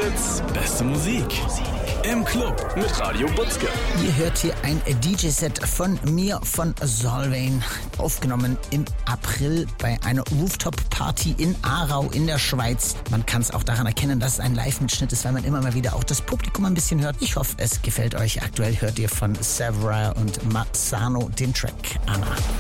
Fritz, beste Musik. Im Club mit Radio Butzke. Ihr hört hier ein DJ-Set von mir, von Solveig, aufgenommen im April bei einer Rooftop-Party in Aarau in der Schweiz. Man kann es auch daran erkennen, dass es ein Live-Mitschnitt ist, weil man immer mal wieder auch das Publikum ein bisschen hört. Ich hoffe, es gefällt euch. Aktuell hört ihr von Severa und Mazzano den Track Anna.